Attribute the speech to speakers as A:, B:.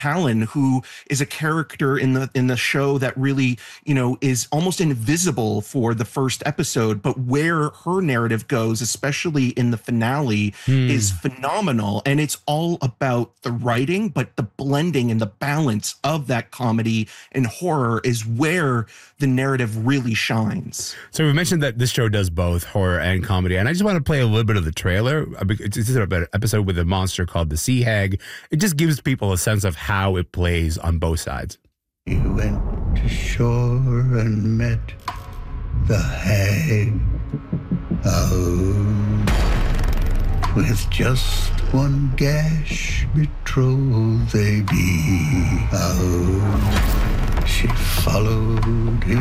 A: Hallen, who is a character in the show that really, is almost invisible for the first episode, but where her narrative goes, especially in the finale, is phenomenal. And it's all about the writing, but the blending and the balance of that comedy and horror is where the narrative really shines.
B: So we mentioned that this show does both horror and comedy, and I just want to play a little bit of the trailer. It's about an episode with a monster called the Sea Hag. It just gives people a sense of how it plays on both sides.
C: He went to shore and met the hag. Oh, with just one gash betrothed they be. Oh, she followed him.